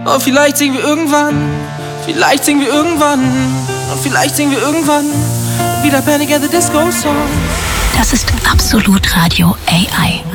Oh, vielleicht singen wir irgendwann, vielleicht singen wir irgendwann, und vielleicht singen wir irgendwann wieder Panic at the Disco Song. Das ist Absolut Radio AI.